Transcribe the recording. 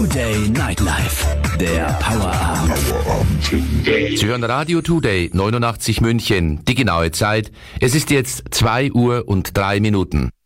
Today Nightlife, der Powerabend. Sie hören Radio Today 89 München. Die genaue Zeit. Es ist jetzt 2:03 Uhr.